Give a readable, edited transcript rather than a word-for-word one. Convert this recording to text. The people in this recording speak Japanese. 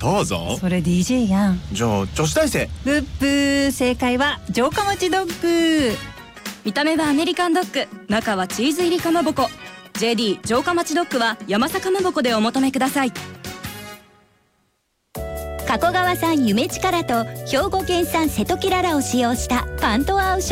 どうぞ。 それ DJ やん。 じゃあ女子大生。 ブッブー、正解は城下町ドッグ。 見た目はアメリカンドッグ、中はチーズ入りかまぼこ。 JD 城下町ドッグは山坂まぼこでお求めください。 加古川産夢力と兵庫県産瀬戸きららを使用したパンと合う